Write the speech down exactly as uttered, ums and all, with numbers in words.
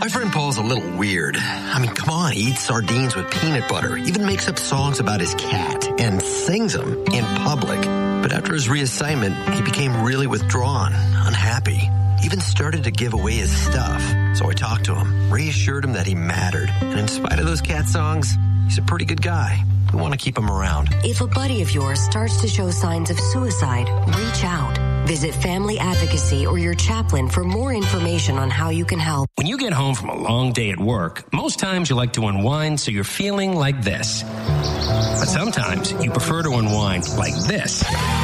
My friend Paul's a little weird. I mean, come on, he eats sardines with peanut butter, even makes up songs about his cat, and sings them in public. But after his reassignment, he became really withdrawn, unhappy, even started to give away his stuff. So I talked to him, reassured him that he mattered, and in spite of those cat songs, he's a pretty good guy. We want to keep him around. If a buddy of yours starts to show signs of suicide, reach out. Visit Family Advocacy or your chaplain for more information on how you can help. When you get home from a long day at work, most times you like to unwind so you're feeling like this. But sometimes you prefer to unwind like this.